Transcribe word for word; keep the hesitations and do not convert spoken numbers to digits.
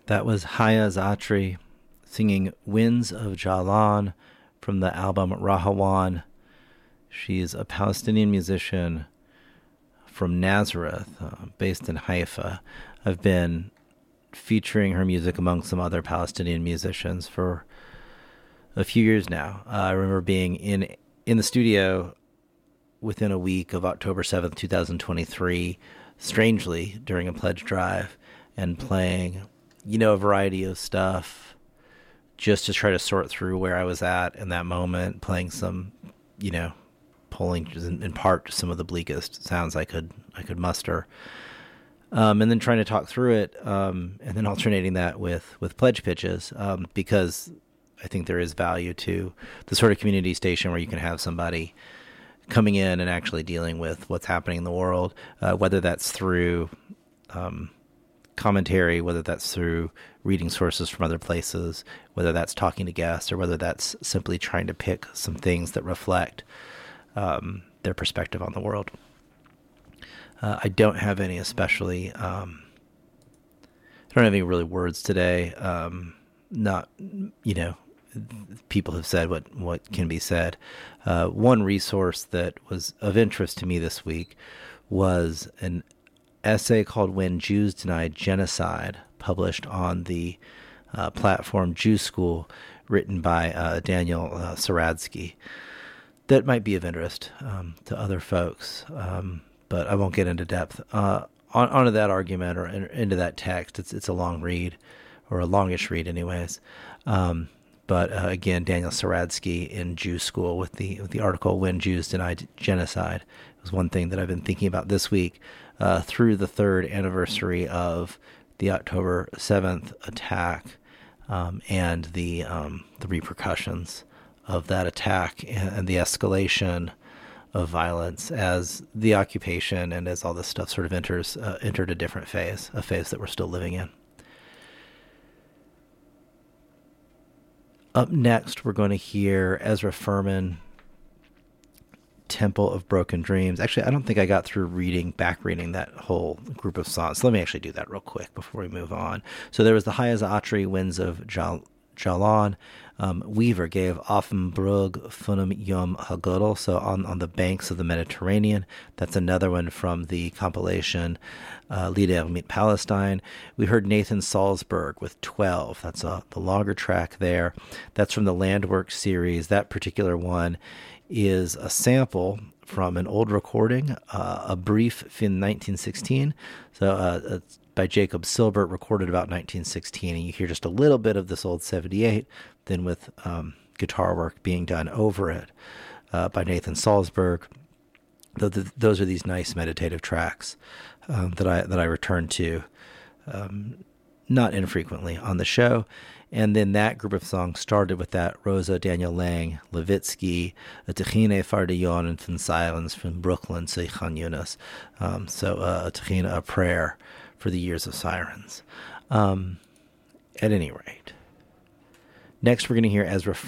That was Haya Zatri singing Winds of Jalan from the album Rahawan. She's a Palestinian musician from Nazareth, uh, based in Haifa. I've been featuring her music among some other Palestinian musicians for a few years now. Uh, I remember being in in the studio within a week of October seventh, twenty twenty-three, strangely, during a pledge drive, and playing, you know, a variety of stuff just to try to sort through where I was at in that moment, playing some, you know, pulling in, in part some of the bleakest sounds I could I could muster. Um, and then trying to talk through it, um, and then alternating that with, with pledge pitches, um, because I think there is value to the sort of community station where you can have somebody coming in and actually dealing with what's happening in the world, uh, whether that's through um, commentary, whether that's through reading sources from other places, whether that's talking to guests, or whether that's simply trying to pick some things that reflect um, their perspective on the world. Uh, I don't have any especially, um, I don't have any really words today. Um, not, you know, people have said what, what can be said. Uh, one resource that was of interest to me this week was an essay called When Jews Denied Genocide, published on the uh, platform Jew School, written by uh, Daniel uh, Saradsky. That might be of interest um, to other folks, um, but I won't get into depth uh, on, onto that argument or in, into that text. It's it's a long read, or a longish read anyways. Um, but uh, again, Daniel Saradsky in Jew School with the with the article When Jews Denied Genocide was one thing that I've been thinking about this week uh, through the third anniversary of the October seventh attack um, and the um, the repercussions of that attack and the escalation of violence as the occupation and as all this stuff sort of enters uh, entered a different phase, a phase that we're still living in. Up next, we're going to hear Ezra Furman, Temple of Broken Dreams. Actually, I don't think I got through reading, back reading that whole group of songs. So let me actually do that real quick before we move on. So there was the Haya Zatri, Winds of Jal- Jalan. Um, Weaver gave Offenbrug Funum Yom Hagodol, so on, on the banks of the Mediterranean. That's another one from the compilation uh, Lieder mit Palestine. We heard Nathan Salzberg with twelve. That's a, the longer track there. That's from the Landwork series. That particular one is a sample from an old recording, uh, a brief in nineteen sixteen. So uh, it's by Jacob Silbert, recorded about nineteen sixteen, and you hear just a little bit of this old seventy-eight, then with um, guitar work being done over it uh, by Nathan Salzberg. Those are these nice meditative tracks um, that I that I return to um, not infrequently on the show. And then that group of songs started with that Rosa, Daniel Lang, Levitsky, a Techine Fardion, and Thin Silence from Brooklyn, to Khan Yunus. Um, so uh, a Techina, a prayer for the years of sirens. Um, at any rate, next we're going to hear Ezra